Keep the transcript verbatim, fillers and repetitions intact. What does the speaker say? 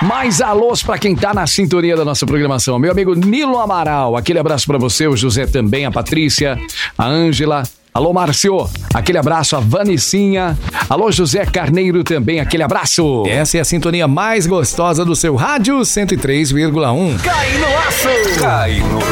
Mais alôs pra quem tá na sintonia da nossa programação. Meu amigo Nilo Amaral, aquele abraço pra você, o José também, a Patrícia, a Ângela. Alô, Márcio, aquele abraço, a Vanicinha. Alô, José Carneiro também, aquele abraço. Essa é a sintonia mais gostosa do seu rádio cento e três vírgula um. Cai no laço! Cai no